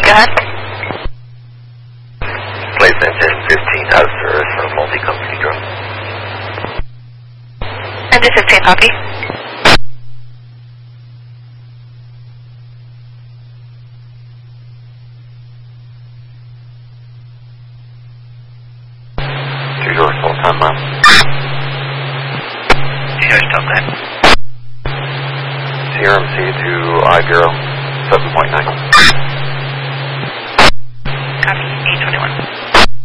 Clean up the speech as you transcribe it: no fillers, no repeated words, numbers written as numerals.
Go ahead. Place engine 15 out of service for a multi-company drone. Engine 15, copy. Two-door full-time mile. Sierra stop that. CRMC to I-Bureau 7.9. Copy.